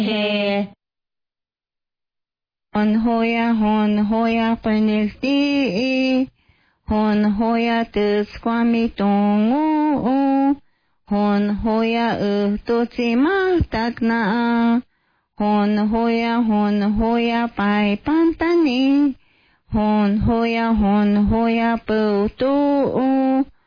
hon hoya panigdi, hon hoya tuskwami tungu, hon hoya tutsimatakna, hon hoya pai pantani, hon hoya putu,